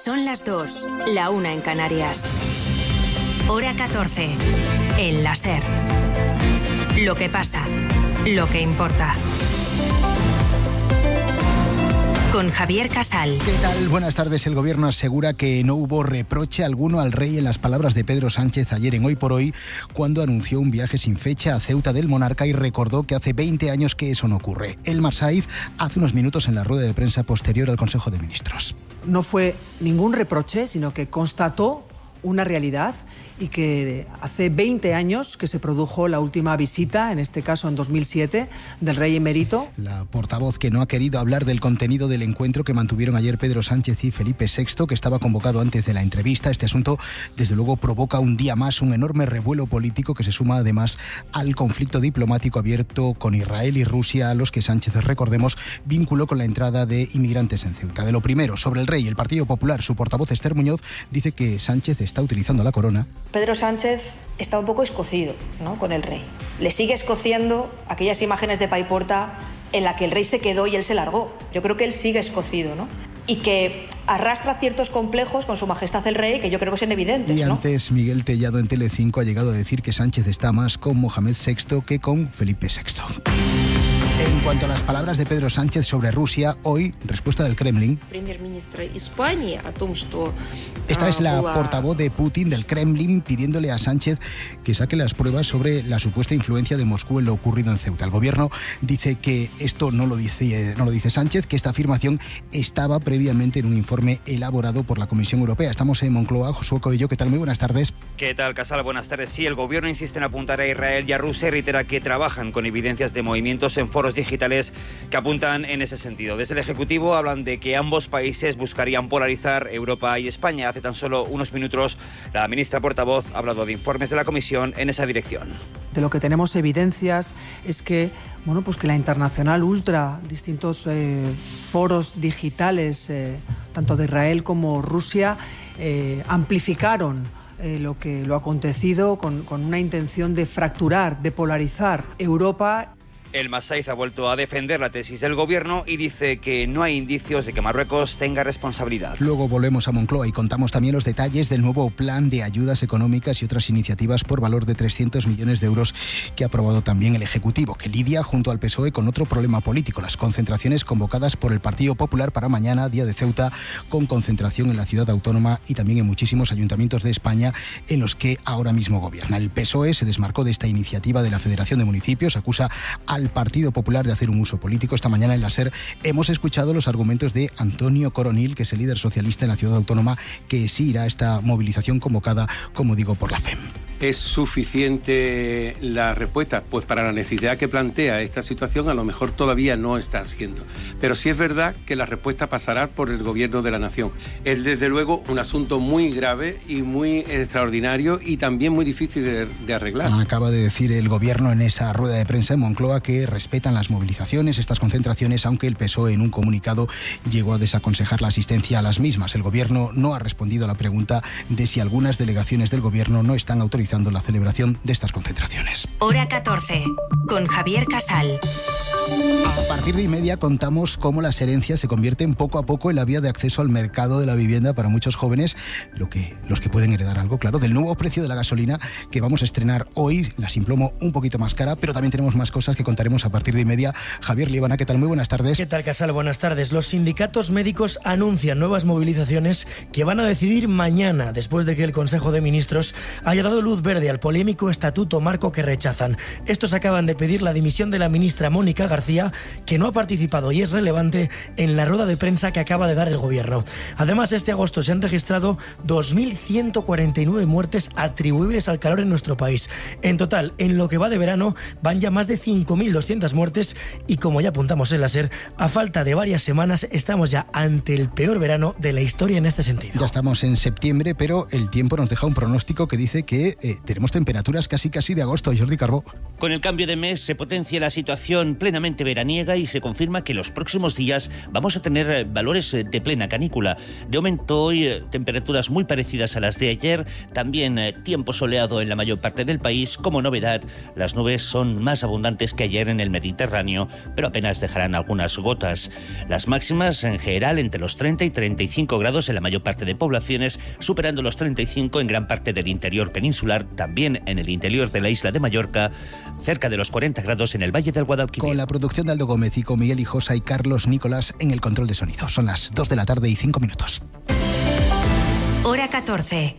Son las 2, la 1 en Canarias. Hora 14, en la SER. Lo que pasa, lo que importa. Con Javier Casal. ¿Qué tal? Buenas tardes. El gobierno asegura que no hubo reproche alguno al rey en las palabras de Pedro Sánchez ayer en Hoy por Hoy, cuando anunció un viaje sin fecha a Ceuta del monarca y recordó que hace 20 años que eso no ocurre. Elmar Saiz hace unos minutos en la rueda de prensa posterior al Consejo de Ministros. No fue ningún reproche, sino que constató una realidad y que hace 20 años que se produjo la última visita, en este caso en 2007, del rey emérito. La portavoz que no ha querido hablar del contenido del encuentro que mantuvieron ayer Pedro Sánchez y Felipe VI, que estaba convocado antes de la entrevista. Este asunto, desde luego, provoca un día más un enorme revuelo político que se suma además al conflicto diplomático abierto con Israel y Rusia, a los que Sánchez, recordemos, vinculó con la entrada de inmigrantes en Ceuta. De lo primero, sobre el rey, el Partido Popular, su portavoz Esther Muñoz dice que Sánchez está utilizando la corona. Pedro Sánchez está un poco escocido, ¿no?, con el rey. Le sigue escociendo aquellas imágenes de Paiporta en la que el rey se quedó y él se largó. Yo creo que él sigue escocido, ¿no? Y que arrastra ciertos complejos con su majestad el rey, que yo creo que son evidentes, ¿no? Y antes, Miguel Tellado en Telecinco ha llegado a decir que Sánchez está más con Mohamed VI que con Felipe VI. En cuanto a las palabras de Pedro Sánchez sobre Rusia, hoy, respuesta del Kremlin. Esta es la portavoz de Putin, del Kremlin, pidiéndole a Sánchez que saque las pruebas sobre la supuesta influencia de Moscú en lo ocurrido en Ceuta. El gobierno dice que esto no lo dice Sánchez, que esta afirmación estaba previamente en un informe elaborado por la Comisión Europea. Estamos en Moncloa. Josué Coello, ¿qué tal? Muy buenas tardes. ¿Qué tal, Casal? Buenas tardes. Sí, el gobierno insiste en apuntar a Israel y a Rusia y reitera que trabajan con evidencias de movimientos en foros digitales que apuntan en ese sentido. Desde el Ejecutivo hablan de que ambos países buscarían polarizar Europa y España. Hace tan solo unos minutos la ministra portavoz ha hablado de informes de la Comisión en esa dirección. De lo que tenemos evidencias es que, que la Internacional Ultra, distintos foros digitales, tanto de Israel como Rusia, amplificaron lo acontecido con una intención de fracturar, de polarizar Europa. El Masaiz ha vuelto a defender la tesis del gobierno y dice que no hay indicios de que Marruecos tenga responsabilidad. Luego volvemos a Moncloa y contamos también los detalles del nuevo plan de ayudas económicas y otras iniciativas por valor de 300 millones de euros que ha aprobado también el Ejecutivo, que lidia junto al PSOE con otro problema político, las concentraciones convocadas por el Partido Popular para mañana, Día de Ceuta, con concentración en la ciudad autónoma y también en muchísimos ayuntamientos de España en los que ahora mismo gobierna. El PSOE se desmarcó de esta iniciativa de la Federación de Municipios, acusa al Partido Popular de hacer un uso político. Esta mañana en la SER hemos escuchado los argumentos de Antonio Coronil, que es el líder socialista en la ciudad autónoma, que sí irá a esta movilización convocada, como digo, por la FEM. ¿Es suficiente la respuesta? Pues para la necesidad que plantea esta situación a lo mejor todavía no está siendo. Pero sí es verdad que la respuesta pasará por el gobierno de la nación. Es desde luego un asunto muy grave y muy extraordinario y también muy difícil de arreglar. Acaba de decir el gobierno en esa rueda de prensa en Moncloa que respetan las movilizaciones, estas concentraciones, aunque el PSOE en un comunicado llegó a desaconsejar la asistencia a las mismas. El gobierno no ha respondido a la pregunta de si algunas delegaciones del gobierno no están autorizando la celebración de estas concentraciones. Hora 14, con Javier Casal. A partir de 1:30 contamos cómo las herencias se convierten poco a poco en la vía de acceso al mercado de la vivienda para muchos jóvenes, los que pueden heredar algo, claro, del nuevo precio de la gasolina que vamos a estrenar hoy, la Simplomo un poquito más cara, pero también tenemos más cosas que contaremos a partir de 1:30. Javier Líbana, ¿qué tal? Muy buenas tardes. ¿Qué tal, Casal? Buenas tardes. Los sindicatos médicos anuncian nuevas movilizaciones que van a decidir mañana, después de que el Consejo de Ministros haya dado luz verde al polémico estatuto marco que rechazan. Estos acaban de pedir la dimisión de la ministra Mónica García, que no ha participado y es relevante en la rueda de prensa que acaba de dar el gobierno. Además, este agosto se han registrado 2.149 muertes atribuibles al calor en nuestro país. En total, en lo que va de verano, van ya más de 5.200 muertes y, como ya apuntamos en la SER, a falta de varias semanas estamos ya ante el peor verano de la historia en este sentido. Ya estamos en septiembre, pero el tiempo nos deja un pronóstico que dice que tenemos temperaturas casi de agosto. Jordi Carbó. Con el cambio de mes se potencia la situación plenamente veraniega y se confirma que los próximos días vamos a tener valores de plena canícula. De momento hoy temperaturas muy parecidas a las de ayer, también tiempo soleado en la mayor parte del país. Como novedad, las nubes son más abundantes que ayer en el Mediterráneo, pero apenas dejarán algunas gotas. Las máximas en general entre los 30 y 35 grados en la mayor parte de poblaciones, superando los 35 en gran parte del interior peninsular, también en el interior de la isla de Mallorca, cerca de los 40 grados en el Valle del Guadalquivir. Con la producción de Aldo Gómez y con Miguel Hijosa y Carlos Nicolás en el control de sonido. Son las 2 de la tarde y 5 minutos. Hora 14.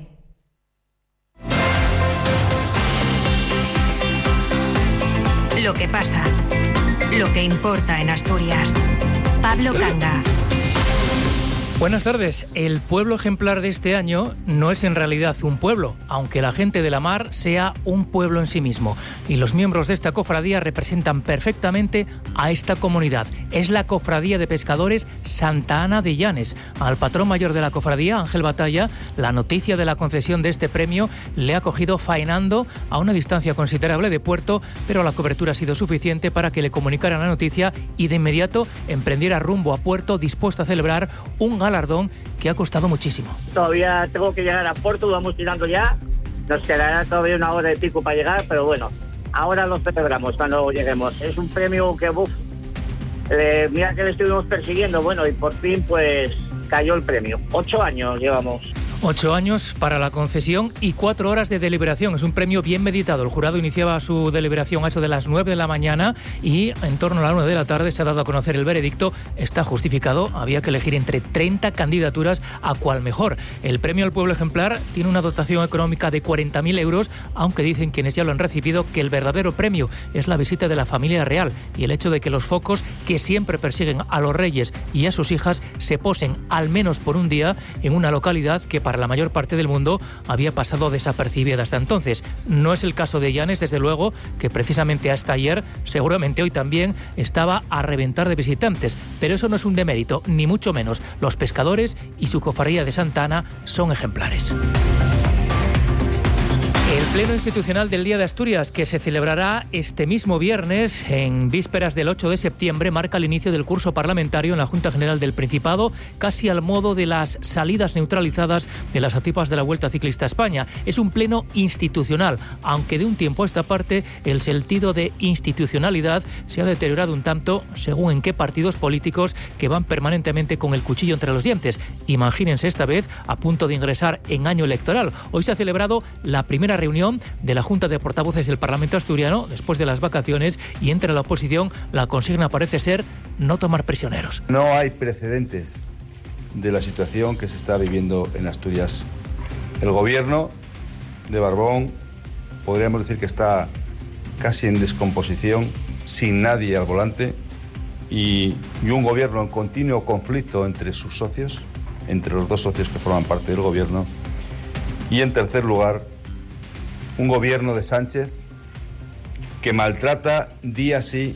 Lo que pasa, lo que importa en Asturias. Pablo Canga. Buenas tardes. El pueblo ejemplar de este año no es en realidad un pueblo, aunque la gente de la mar sea un pueblo en sí mismo. Y los miembros de esta cofradía representan perfectamente a esta comunidad. Es la Cofradía de Pescadores Santa Ana de Llanes. Al patrón mayor de la cofradía, Ángel Batalla, la noticia de la concesión de este premio le ha cogido faenando a una distancia considerable de puerto, pero la cobertura ha sido suficiente para que le comunicaran la noticia y de inmediato emprendiera rumbo a puerto, dispuesto a celebrar un galardón que ha costado muchísimo. Todavía tengo que llegar a puerto, vamos tirando ya. Nos quedará todavía una hora y pico para llegar, pero bueno, ahora lo celebramos cuando lleguemos. Es un premio que, mira que le estuvimos persiguiendo, bueno, y por fin pues cayó el premio. 8 años llevamos. 8 años para la concesión y 4 horas de deliberación. Es un premio bien meditado. El jurado iniciaba su deliberación a eso de las 9 de la mañana y en torno a la 1 de la tarde se ha dado a conocer el veredicto. Está justificado. Había que elegir entre 30 candidaturas a cuál mejor. El premio al pueblo ejemplar tiene una dotación económica de 40.000 euros, aunque dicen quienes ya lo han recibido que el verdadero premio es la visita de la familia real y el hecho de que los focos que siempre persiguen a los reyes y a sus hijas se posen al menos por un día en una localidad que para la mayor parte del mundo había pasado desapercibida hasta entonces. No es el caso de Llanes, desde luego, que precisamente hasta ayer, seguramente hoy también, estaba a reventar de visitantes. Pero eso no es un demérito, ni mucho menos. Los pescadores y su cofradía de Santa Ana son ejemplares. El Pleno Institucional del Día de Asturias, que se celebrará este mismo viernes, en vísperas del 8 de septiembre, marca el inicio del curso parlamentario en la Junta General del Principado, casi al modo de las salidas neutralizadas de las etapas de la Vuelta Ciclista a España. Es un pleno institucional, aunque de un tiempo a esta parte el sentido de institucionalidad se ha deteriorado un tanto según en qué partidos políticos que van permanentemente con el cuchillo entre los dientes. Imagínense esta vez a punto de ingresar en año electoral. Hoy se ha celebrado la primera reunión de la Junta de Portavoces del Parlamento asturiano después de las vacaciones y entre la oposición la consigna parece ser no tomar prisioneros. No hay precedentes de la situación que se está viviendo en Asturias. El gobierno de Barbón podríamos decir que está casi en descomposición, sin nadie al volante y un gobierno en continuo conflicto entre sus socios, entre los dos socios que forman parte del gobierno, y en tercer lugar un gobierno de Sánchez que maltrata día sí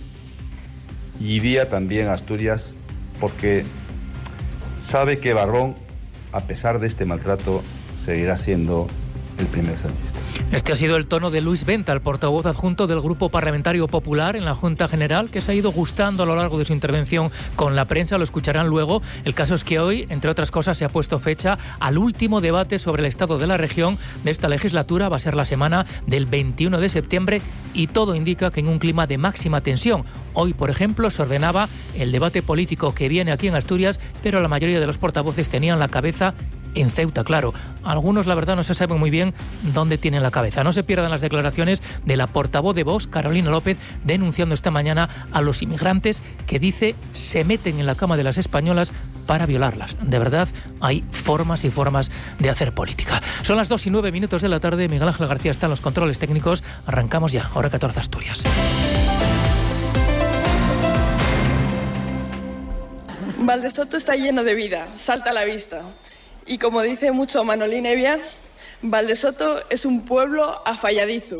y día también a Asturias porque sabe que Barbón, a pesar de este maltrato, seguirá siendo el primer sanchista. Este ha sido el tono de Luis Venta, el portavoz adjunto del Grupo Parlamentario Popular en la Junta General, que se ha ido gustando a lo largo de su intervención con la prensa, lo escucharán luego. El caso es que hoy, entre otras cosas, se ha puesto fecha al último debate sobre el estado de la región de esta legislatura. Va a ser la semana del 21 de septiembre y todo indica que en un clima de máxima tensión. Hoy, por ejemplo, se ordenaba el debate político que viene aquí en Asturias, pero la mayoría de los portavoces tenían la cabeza en Ceuta, claro. Algunos, la verdad, no se sabe muy bien dónde tienen la cabeza. No se pierdan las declaraciones de la portavoz de Vox, Carolina López, denunciando esta mañana a los inmigrantes que dice se meten en la cama de las españolas para violarlas. De verdad, hay formas y formas de hacer política. Son las 2:09 de la tarde. Miguel Ángel García está en los controles técnicos. Arrancamos ya, hora 14 Asturias. Valdesoto está lleno de vida, salta a la vista. Y como dice mucho Manolín Evia, Valdesoto es un pueblo afalladizo.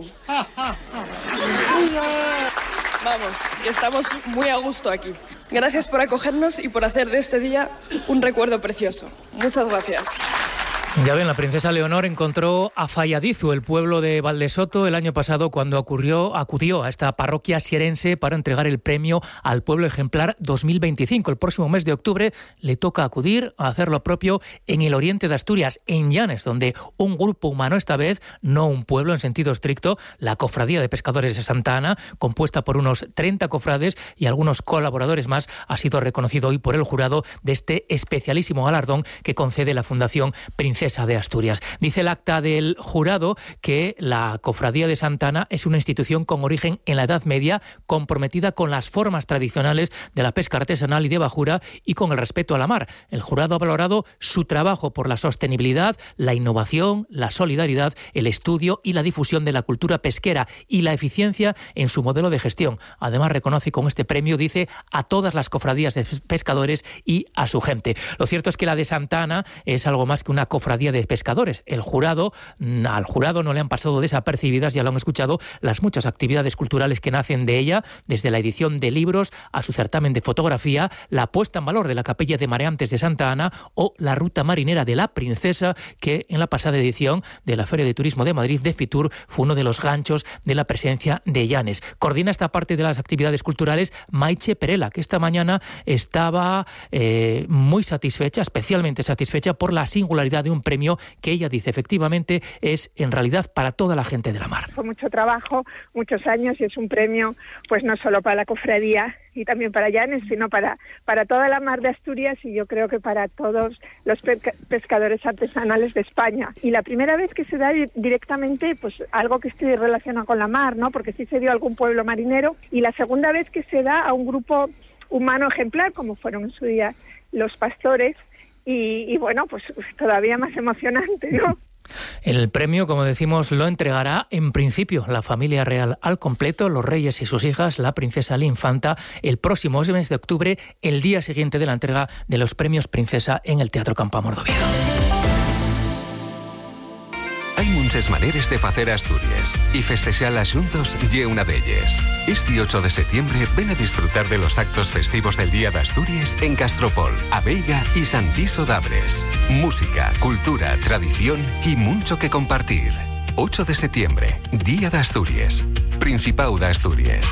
Vamos, que estamos muy a gusto aquí. Gracias por acogernos y por hacer de este día un recuerdo precioso. Muchas gracias. Ya ven, la princesa Leonor encontró a Falladizu, el pueblo de Valdesoto, el año pasado cuando acudió a esta parroquia sierense para entregar el premio al pueblo ejemplar 2025. El próximo mes de octubre le toca acudir a hacer lo propio en el oriente de Asturias, en Llanes, donde un grupo humano, esta vez no un pueblo en sentido estricto, la Cofradía de Pescadores de Santa Ana, compuesta por unos 30 cofrades y algunos colaboradores más, ha sido reconocido hoy por el jurado de este especialísimo galardón que concede la Fundación Princesa de Asturias. Dice el acta del jurado que la Cofradía de Santa Ana es una institución con origen en la Edad Media, comprometida con las formas tradicionales de la pesca artesanal y de bajura y con el respeto a la mar. El jurado ha valorado su trabajo por la sostenibilidad, la innovación, la solidaridad, el estudio y la difusión de la cultura pesquera y la eficiencia en su modelo de gestión. Además, reconoce con este premio, dice, a todas las cofradías de pescadores y a su gente. Lo cierto es que la de Santa Ana es algo más que una cofradía de pescadores. Al jurado no le han pasado desapercibidas, ya lo han escuchado, las muchas actividades culturales que nacen de ella, desde la edición de libros a su certamen de fotografía, la puesta en valor de la Capilla de Mareantes de Santa Ana o la ruta marinera de la Princesa, que en la pasada edición de la Feria de Turismo de Madrid de Fitur fue uno de los ganchos de la presencia de Llanes. Coordina esta parte de las actividades culturales Maiche Perela, que esta mañana estaba muy satisfecha, especialmente satisfecha por la singularidad de un premio que ella dice efectivamente es en realidad para toda la gente de la mar. Fue mucho trabajo, muchos años, y es un premio pues no solo para la cofradía y también para Llanes, sino para toda la mar de Asturias, y yo creo que para todos los pescadores artesanales de España. Y la primera vez que se da directamente pues algo que esté relacionado con la mar, ¿no? Porque sí se dio a algún pueblo marinero, y la segunda vez que se da a un grupo humano ejemplar, como fueron en su día los pastores, y bueno, pues todavía más emocionante, ¿no? El premio, como decimos, lo entregará en principio la familia real al completo, los reyes y sus hijas, la princesa, la infanta, el próximo mes de octubre, el día siguiente de la entrega de los premios Princesa en el Teatro Campo Amor d'Oviedo. Hay muchas maneras de hacer Asturias y festejar juntos y una de ellas. Este 8 de septiembre ven a disfrutar de los actos festivos del Día de Asturias en Castropol, Abeiga y Santiso d'Abres. Música, cultura, tradición y mucho que compartir. 8 de septiembre, Día de Asturias. Principado de Asturias.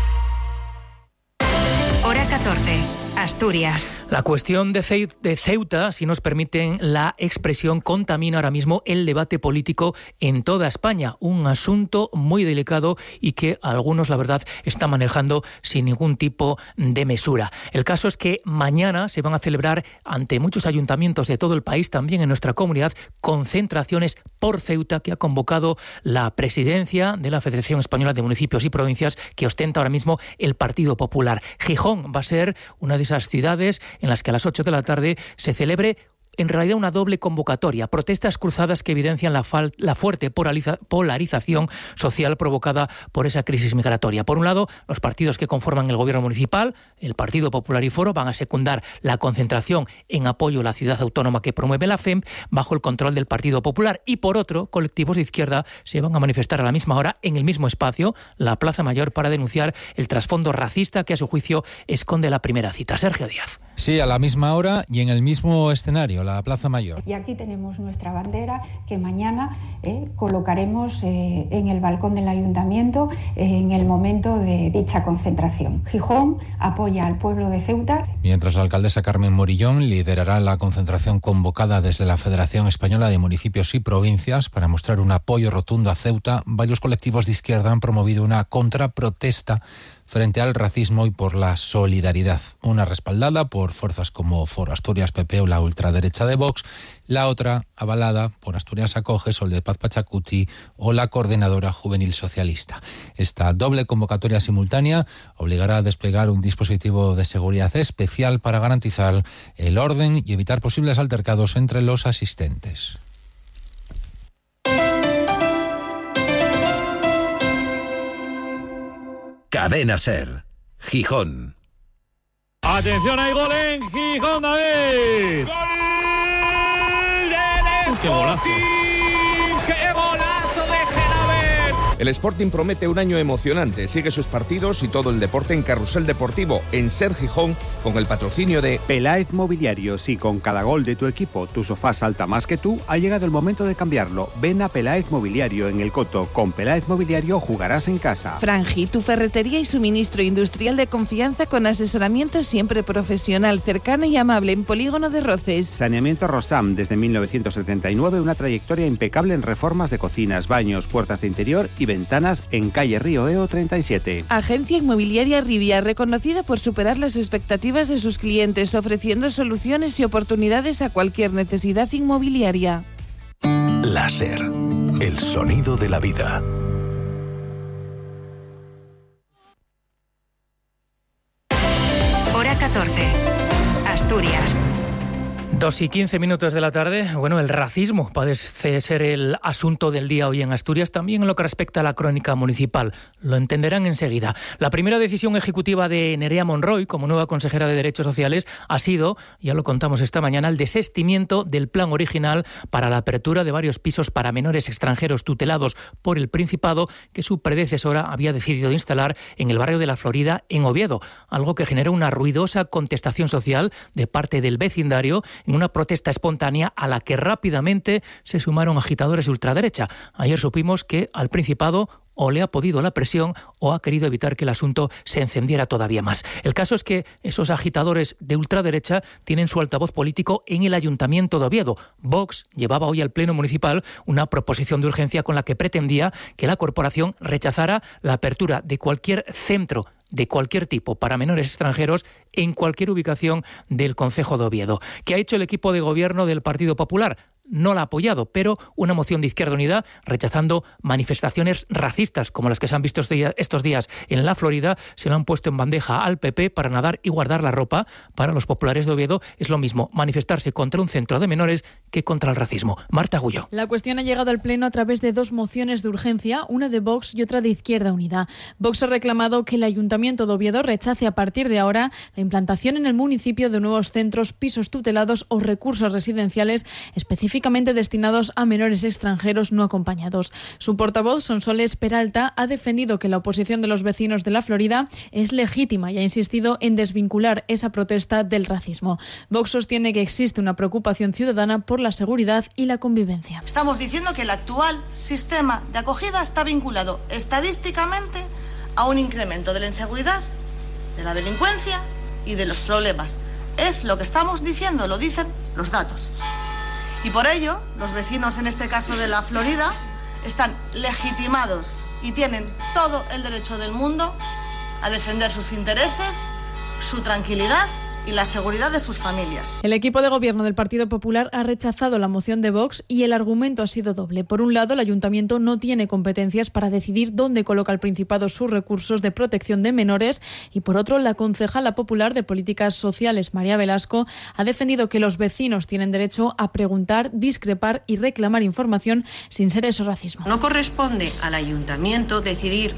Hora 14. Asturias. La cuestión de Ceuta, si nos permiten la expresión, contamina ahora mismo el debate político en toda España. Un asunto muy delicado y que algunos, la verdad, están manejando sin ningún tipo de mesura. El caso es que mañana se van a celebrar ante muchos ayuntamientos de todo el país, también en nuestra comunidad, concentraciones por Ceuta que ha convocado la presidencia de la Federación Española de Municipios y Provincias, que ostenta ahora mismo el Partido Popular. Gijón va a ser una de esas ciudades en las que a las 8 de la tarde se celebre en realidad una doble convocatoria, protestas cruzadas que evidencian la fuerte polarización social provocada por esa crisis migratoria. Por un lado, los partidos que conforman el gobierno municipal, el Partido Popular y Foro, van a secundar la concentración en apoyo a la ciudad autónoma que promueve la FEMP bajo el control del Partido Popular, y por otro, colectivos de izquierda se van a manifestar a la misma hora en el mismo espacio, la Plaza Mayor, para denunciar el trasfondo racista que a su juicio esconde la primera cita. Sergio Díaz. Sí, a la misma hora y en el mismo escenario, la Plaza Mayor. Y aquí tenemos nuestra bandera que mañana colocaremos en el balcón del Ayuntamiento en el momento de dicha concentración. Gijón apoya al pueblo de Ceuta. Mientras la alcaldesa Carmen Morillón liderará la concentración convocada desde la Federación Española de Municipios y Provincias para mostrar un apoyo rotundo a Ceuta, varios colectivos de izquierda han promovido una contraprotesta frente al racismo y por la solidaridad. Una respaldada por fuerzas como Foro Asturias, PP o la ultraderecha de Vox, la otra avalada por Asturias Acoge, Sol de Paz Pachacuti o la Coordinadora Juvenil Socialista. Esta doble convocatoria simultánea obligará a desplegar un dispositivo de seguridad especial para garantizar el orden y evitar posibles altercados entre los asistentes. Cadena SER, Gijón. Atención, hay gol en Gijón, David. ¡Gol de ¡Qué golazo! ¡Qué golazo de Genaver! El Sporting promete un año emocionante. Sigue sus partidos y todo el deporte en Carrusel Deportivo, en Ser Gijón, con el patrocinio de Peláez Mobiliario. Si con cada gol de tu equipo tu sofá salta más que tú, ha llegado el momento de cambiarlo. Ven a Peláez Mobiliario en El Coto. Con Peláez Mobiliario jugarás en casa. Frangi, tu ferretería y suministro industrial de confianza con asesoramiento siempre profesional, cercano y amable en Polígono de Roces. Saneamiento Rosam, desde 1979, una trayectoria impecable en reformas de cocinas, baños, puertas de interior y ventanas en calle Río Eo 37. Agencia Inmobiliaria Rivia, reconocida por superar las expectativas de sus clientes, ofreciendo soluciones y oportunidades a cualquier necesidad inmobiliaria. Láser, el sonido de la vida. Hora 14. Asturias. 2:15 de la tarde. Bueno, el racismo parece ser el asunto del día hoy en Asturias, también en lo que respecta a la crónica municipal. Lo entenderán enseguida. La primera decisión ejecutiva de Nerea Monroy, como nueva consejera de Derechos Sociales, ha sido, ya lo contamos esta mañana, el desistimiento del plan original para la apertura de varios pisos para menores extranjeros tutelados por el Principado, que su predecesora había decidido instalar en el barrio de La Florida, en Oviedo, algo que generó una ruidosa contestación social de parte del vecindario, en una protesta espontánea a la que rápidamente se sumaron agitadores de ultraderecha. Ayer supimos que al Principado o le ha podido la presión o ha querido evitar que el asunto se encendiera todavía más. El caso es que esos agitadores de ultraderecha tienen su altavoz político en el Ayuntamiento de Oviedo. Vox llevaba hoy al Pleno Municipal una proposición de urgencia con la que pretendía que la corporación rechazara la apertura de cualquier centro de cualquier tipo para menores extranjeros en cualquier ubicación del concejo de Oviedo. ¿Qué ha hecho el equipo de gobierno del Partido Popular? No la ha apoyado, pero una moción de Izquierda Unida rechazando manifestaciones racistas como las que se han visto estos días en La Florida, se lo han puesto en bandeja al PP para nadar y guardar la ropa. Para los populares de Oviedo es lo mismo manifestarse contra un centro de menores que contra el racismo. Marta Agullo. La cuestión ha llegado al Pleno a través de dos mociones de urgencia, una de Vox y otra de Izquierda Unida. Vox ha reclamado que el Ayuntamiento de Oviedo rechace a partir de ahora la implantación en el municipio de nuevos centros, pisos tutelados o recursos residenciales específicamente destinados a menores extranjeros no acompañados. Su portavoz, Sonsoles Peralta, ha defendido que la oposición de los vecinos de La Florida es legítima y ha insistido en desvincular esa protesta del racismo. Vox sostiene que existe una preocupación ciudadana por la seguridad y la convivencia. Estamos diciendo que el actual sistema de acogida está vinculado estadísticamente a un incremento de la inseguridad, de la delincuencia y de los problemas. Es lo que estamos diciendo, lo dicen los datos. Y por ello, los vecinos, en este caso de La Florida, están legitimados y tienen todo el derecho del mundo a defender sus intereses, su tranquilidad y la seguridad de sus familias. El equipo de gobierno del Partido Popular ha rechazado la moción de Vox y el argumento ha sido doble. Por un lado, el Ayuntamiento no tiene competencias para decidir dónde coloca el Principado sus recursos de protección de menores y por otro, la concejala popular de Políticas Sociales, María Velasco, ha defendido que los vecinos tienen derecho a preguntar, discrepar y reclamar información sin ser eso racismo. No corresponde al Ayuntamiento decidir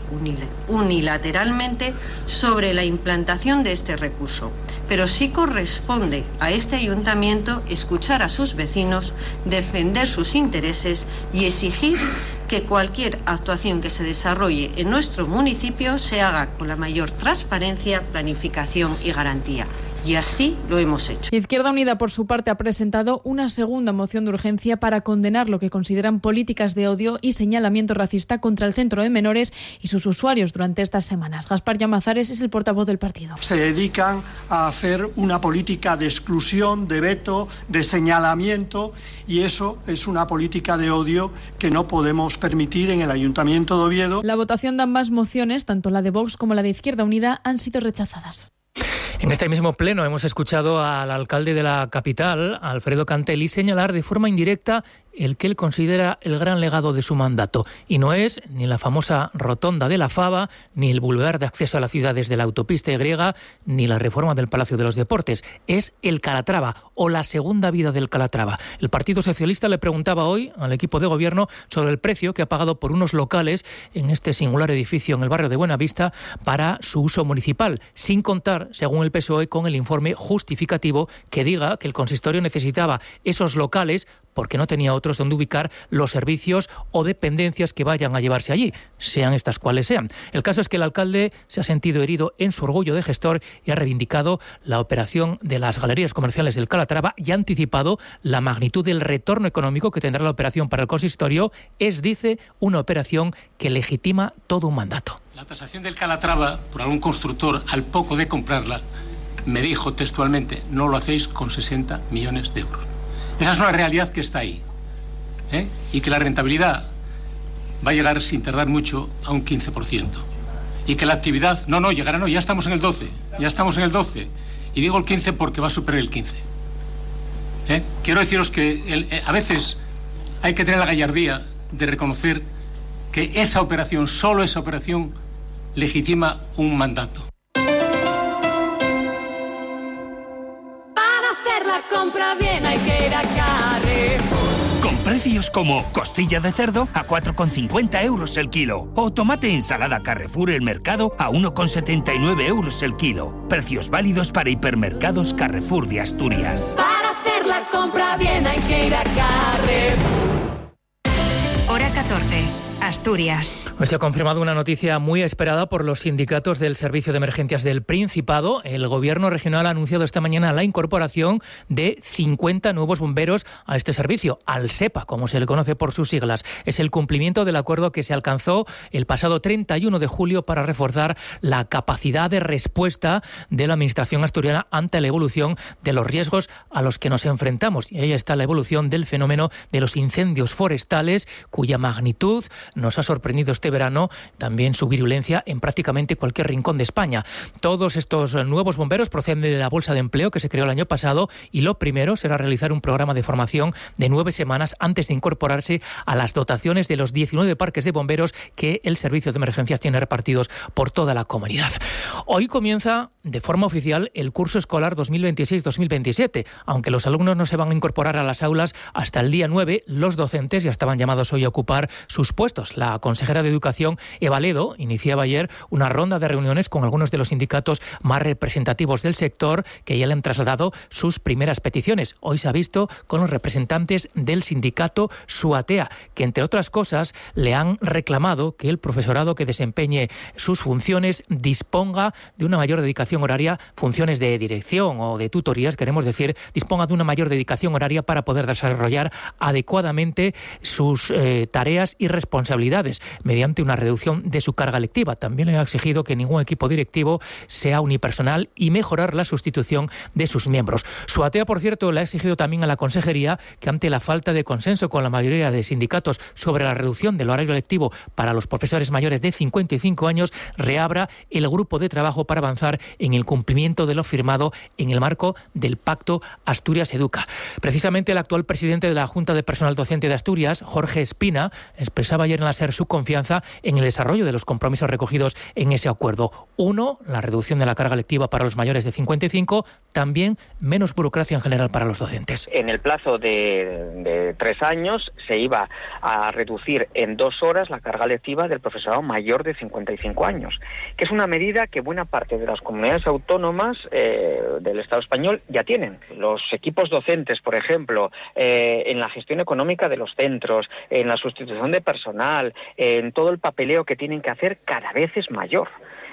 unilateralmente sobre la implantación de este recurso, pero sí corresponde a este ayuntamiento escuchar a sus vecinos, defender sus intereses y exigir que cualquier actuación que se desarrolle en nuestro municipio se haga con la mayor transparencia, planificación y garantía. Y así lo hemos hecho. Izquierda Unida, por su parte, ha presentado una segunda moción de urgencia para condenar lo que consideran políticas de odio y señalamiento racista contra el centro de menores y sus usuarios durante estas semanas. Gaspar Llamazares es el portavoz del partido. Se dedican a hacer una política de exclusión, de veto, de señalamiento, y eso es una política de odio que no podemos permitir en el Ayuntamiento de Oviedo. La votación de ambas mociones, tanto la de Vox como la de Izquierda Unida, han sido rechazadas. En este mismo pleno hemos escuchado al alcalde de la capital, Alfredo Cantelli, señalar de forma indirecta el que él considera el gran legado de su mandato. Y no es ni la famosa rotonda de la Fava, ni el boulevard de acceso a la ciudad desde la autopista Y, ni la reforma del Palacio de los Deportes. Es el Calatrava, o la segunda vida del Calatrava. El Partido Socialista le preguntaba hoy al equipo de gobierno sobre el precio que ha pagado por unos locales en este singular edificio en el barrio de Buenavista para su uso municipal, sin contar, según el el PSOE con el informe justificativo que diga que el consistorio necesitaba esos locales porque no tenía otros donde ubicar los servicios o dependencias que vayan a llevarse allí, sean estas cuales sean. El caso es que el alcalde se ha sentido herido en su orgullo de gestor y ha reivindicado la operación de las galerías comerciales del Calatrava y ha anticipado la magnitud del retorno económico que tendrá la operación para el consistorio. Es, dice, una operación que legitima todo un mandato. La tasación del Calatrava por algún constructor al poco de comprarla me dijo textualmente: no lo hacéis con 60 millones de euros. Esa es una realidad que está ahí, y que la rentabilidad va a llegar sin tardar mucho a un 15%. Y que la actividad, llegará, ya estamos en el 12, y digo el 15 porque va a superar el 15. Quiero deciros que a veces hay que tener la gallardía de reconocer que esa operación, solo esa operación, legitima un mandato. Compra bien, hay que ir a Carrefour. Con precios como costilla de cerdo a 4,50 euros el kilo o tomate ensalada Carrefour El Mercado a 1,79 euros el kilo. Precios válidos para hipermercados Carrefour de Asturias. Para hacer la compra bien hay que ir a Carrefour. Hora 14. Asturias. Hoy se ha confirmado una noticia muy esperada por los sindicatos del Servicio de Emergencias del Principado. El Gobierno regional ha anunciado esta mañana la incorporación de 50 nuevos bomberos a este servicio, al SEPA, como se le conoce por sus siglas. Es el cumplimiento del acuerdo que se alcanzó el pasado 31 de julio para reforzar la capacidad de respuesta de la Administración asturiana ante la evolución de los riesgos a los que nos enfrentamos. Y ahí está la evolución del fenómeno de los incendios forestales, cuya magnitud nos ha sorprendido este verano, también su virulencia en prácticamente cualquier rincón de España. Todos estos nuevos bomberos proceden de la Bolsa de Empleo que se creó el año pasado y lo primero será realizar un programa de formación de 9 semanas antes de incorporarse a las dotaciones de los 19 parques de bomberos que el Servicio de Emergencias tiene repartidos por toda la comunidad. Hoy comienza de forma oficial el curso escolar 2026-2027. Aunque los alumnos no se van a incorporar a las aulas hasta el día 9, los docentes ya estaban llamados hoy a ocupar sus puestos. La consejera de Educación, Eva Ledo, iniciaba ayer una ronda de reuniones con algunos de los sindicatos más representativos del sector que ya le han trasladado sus primeras peticiones. Hoy se ha visto con los representantes del sindicato SUATEA, que entre otras cosas le han reclamado que el profesorado que desempeñe sus funciones disponga de una mayor dedicación horaria, funciones de dirección o de tutorías, queremos decir, disponga de una mayor dedicación horaria para poder desarrollar adecuadamente sus tareas y responsabilidades mediante una reducción de su carga lectiva. También le ha exigido que ningún equipo directivo sea unipersonal y mejorar la sustitución de sus miembros. SUATEA, por cierto, le ha exigido también a la consejería que ante la falta de consenso con la mayoría de sindicatos sobre la reducción del horario lectivo para los profesores mayores de 55 años, reabra el grupo de trabajo para avanzar en el cumplimiento de lo firmado en el marco del Pacto Asturias Educa. Precisamente el actual presidente de la Junta de Personal Docente de Asturias, Jorge Espina, expresaba ayer en la SER su confianza en el desarrollo de los compromisos recogidos en ese acuerdo. Uno, la reducción de la carga lectiva para los mayores de 55, también menos burocracia en general para los docentes. En el plazo de 3 años se iba a reducir en 2 horas la carga lectiva del profesorado mayor de 55 años, que es una medida que buena parte de las comunidades autónomas del Estado español ya tienen. Los equipos docentes, por ejemplo, en la gestión económica de los centros, en la sustitución de personal, en todo el papeleo que tienen que hacer, cada vez es mayor.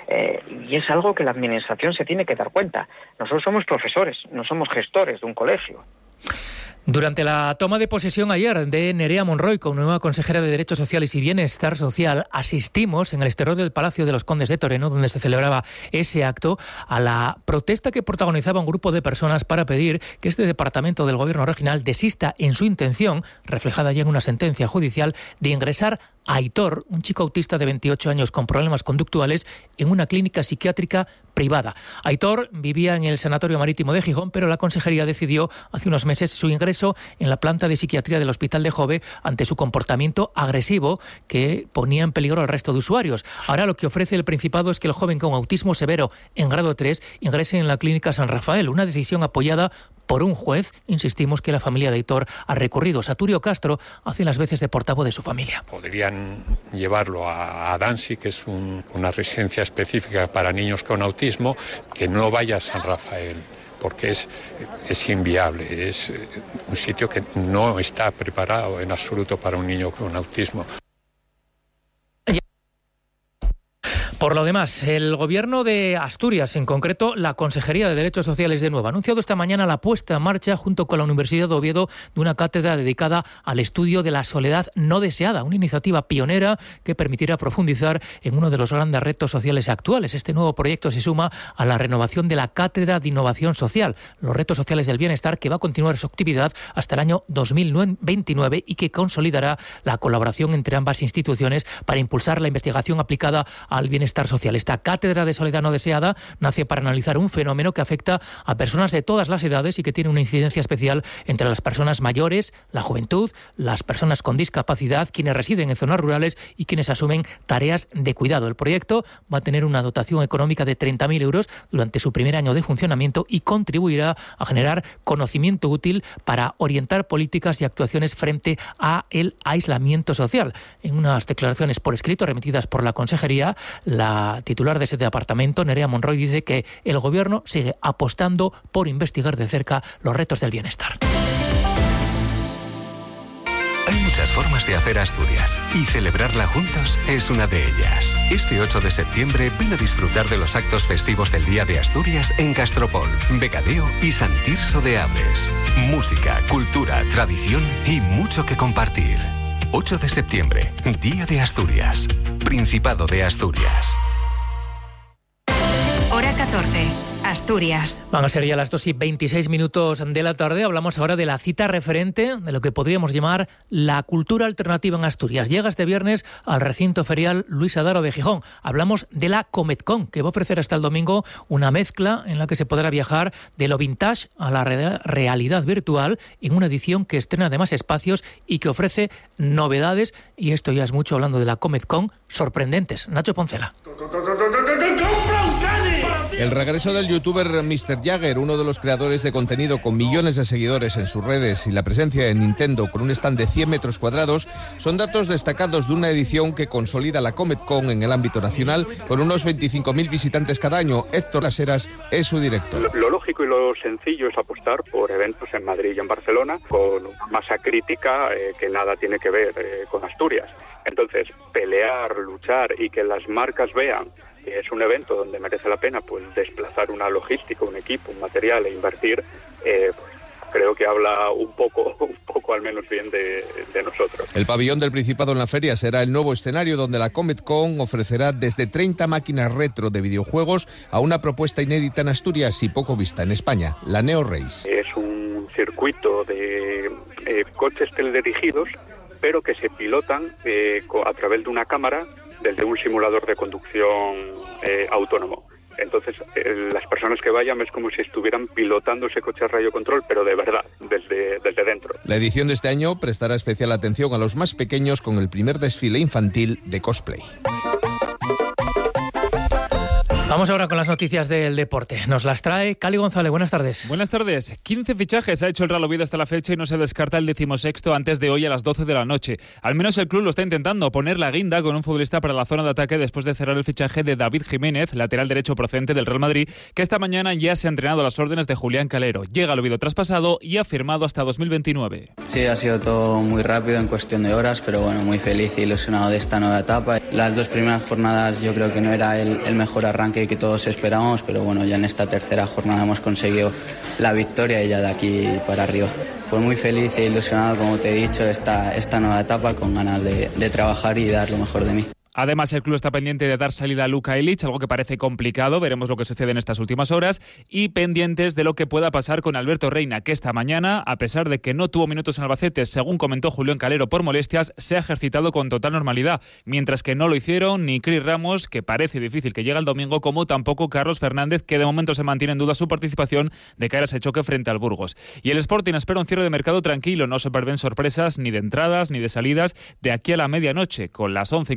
Y es algo que la Administración se tiene que dar cuenta. Nosotros somos profesores, no somos gestores de un colegio. Durante la toma de posesión ayer de Nerea Monroy como nueva consejera de Derechos Sociales y Bienestar Social, asistimos en el exterior del Palacio de los Condes de Toreno, donde se celebraba ese acto, a la protesta que protagonizaba un grupo de personas para pedir que este departamento del Gobierno regional desista en su intención, reflejada ya en una sentencia judicial, de ingresar a Aitor, un chico autista de 28 años con problemas conductuales, en una clínica psiquiátrica privada. Aitor vivía en el Sanatorio Marítimo de Gijón, pero la consejería decidió hace unos meses su ingreso en la planta de psiquiatría del Hospital de Jove ante su comportamiento agresivo que ponía en peligro al resto de usuarios. Ahora lo que ofrece el Principado es que el joven con autismo severo en grado 3 ingrese en la clínica San Rafael, una decisión apoyada por un juez. Insistimos que la familia de Aitor ha recurrido. Saturio Castro hace las veces de portavoz de su familia. Podrían llevarlo a Dansi, que es una residencia específica para niños con autismo, que no vaya a San Rafael, porque es inviable, es un sitio que no está preparado en absoluto para un niño con autismo. Por lo demás, el Gobierno de Asturias, en concreto la Consejería de Derechos Sociales de Nueva, ha anunciado esta mañana la puesta en marcha, junto con la Universidad de Oviedo, de una cátedra dedicada al estudio de la soledad no deseada, una iniciativa pionera que permitirá profundizar en uno de los grandes retos sociales actuales. Este nuevo proyecto se suma a la renovación de la Cátedra de Innovación Social, los retos sociales del bienestar, que va a continuar su actividad hasta el año 2029 y que consolidará la colaboración entre ambas instituciones para impulsar la investigación aplicada al bienestar social. Esta cátedra de soledad no deseada nace para analizar un fenómeno que afecta a personas de todas las edades y que tiene una incidencia especial entre las personas mayores, la juventud, las personas con discapacidad, quienes residen en zonas rurales y quienes asumen tareas de cuidado. El proyecto va a tener una dotación económica de 30.000 euros durante su primer año de funcionamiento y contribuirá a generar conocimiento útil para orientar políticas y actuaciones frente a el aislamiento social. En unas declaraciones por escrito remitidas por la Consejería, la titular de ese departamento, Nerea Monroy, dice que el Gobierno sigue apostando por investigar de cerca los retos del bienestar. Hay muchas formas de hacer Asturias y celebrarla juntos es una de ellas. Este 8 de septiembre ven a disfrutar de los actos festivos del Día de Asturias en Castropol, Becadeo y San Tirso de Abres. Música, cultura, tradición y mucho que compartir. 8 de septiembre, Día de Asturias, Principado de Asturias. Hora 14, Asturias. Van a ser ya las 2:26 de la tarde. Hablamos ahora de la cita referente de lo que podríamos llamar la cultura alternativa en Asturias. Llega este viernes al recinto ferial Luis Adaro de Gijón. Hablamos de la Cometcon, que va a ofrecer hasta el domingo una mezcla en la que se podrá viajar de lo vintage a la realidad virtual en una edición que estrena además espacios y que ofrece novedades, y esto ya es mucho hablando de la Cometcon, sorprendentes. Nacho Poncela. El regreso del youtuber Mr. Jagger, uno de los creadores de contenido con millones de seguidores en sus redes, y la presencia de Nintendo con un stand de 100 metros cuadrados son datos destacados de una edición que consolida la Cometcon en el ámbito nacional con unos 25.000 visitantes cada año. Héctor Las Heras es su director. Lo lógico y lo sencillo es apostar por eventos en Madrid y en Barcelona con una masa crítica que nada tiene que ver con Asturias. Entonces, pelear, luchar y que las marcas vean que es un evento donde merece la pena pues desplazar una logística, un equipo, un material e invertir, pues creo que habla un poco al menos bien de nosotros. El pabellón del Principado en la feria será el nuevo escenario donde la Cometcon ofrecerá desde 30 máquinas retro de videojuegos a una propuesta inédita en Asturias y poco vista en España, la Neo Race. Es un circuito de coches teledirigidos, pero que se pilotan a través de una cámara desde un simulador de conducción autónomo. Entonces, las personas que vayan es como si estuvieran pilotando ese coche a radio control, pero de verdad, desde dentro. La edición de este año prestará especial atención a los más pequeños con el primer desfile infantil de cosplay. Vamos ahora con las noticias del deporte. Nos las trae Cali González. Buenas tardes. Buenas tardes. 15 fichajes ha hecho el Real Oviedo hasta la fecha y no se descarta el 16º antes de hoy a las 12 de la noche. Al menos el club lo está intentando, poner la guinda con un futbolista para la zona de ataque después de cerrar el fichaje de David Jiménez, lateral derecho procedente del Real Madrid, que esta mañana ya se ha entrenado a las órdenes de Julián Calero. Llega al Oviedo traspasado y ha firmado hasta 2029. Sí, ha sido todo muy rápido en cuestión de horas, pero bueno, muy feliz y ilusionado de esta nueva etapa. Las dos primeras jornadas yo creo que no era el mejor arranque que todos esperábamos, pero bueno, ya en esta tercera jornada hemos conseguido la victoria y ya de aquí para arriba. Pues muy feliz e ilusionado, como te he dicho, esta nueva etapa, con ganas de trabajar y dar lo mejor de mí. Además, el club está pendiente de dar salida a Luka Ilić, algo que parece complicado, veremos lo que sucede en estas últimas horas, y pendientes de lo que pueda pasar con Alberto Reina, que esta mañana, a pesar de que no tuvo minutos en Albacete, según comentó Julián Calero por molestias, se ha ejercitado con total normalidad, mientras que no lo hicieron ni Cris Ramos, que parece difícil que llegue el domingo, como tampoco Carlos Fernández, que de momento se mantiene en duda su participación de cara a ese choque frente al Burgos. Y el Sporting espera un cierre de mercado tranquilo, no se prevén sorpresas ni de entradas ni de salidas de aquí a la medianoche, con las 11 incorporaciones